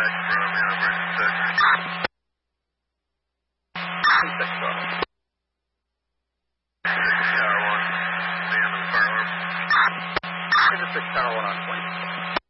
back from University Texas. 26 Bravo. 6 Tower 1, the end of the fire alarm. 6 Tower 1 on 26.